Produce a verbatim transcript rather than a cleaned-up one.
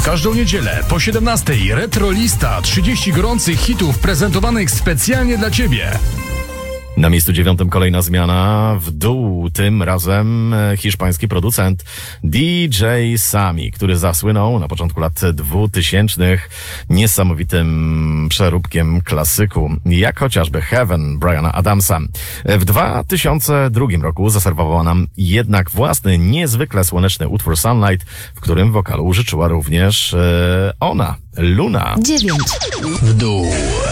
każdą niedzielę po siedemnastej Retro Lista, trzydzieści gorących hitów prezentowanych specjalnie dla Ciebie. Na miejscu dziewiątym kolejna zmiana w dół, tym razem hiszpański producent D J Sami, który zasłynął na początku lat dwutysięcznych niesamowitym przeróbkiem klasyku, jak chociażby Heaven Briana Adamsa. W dwa tysiące drugim roku zaserwowała nam jednak własny, niezwykle słoneczny utwór Sunlight, w którym wokalu użyczyła również e, ona, Luna. dziewięć. W dół.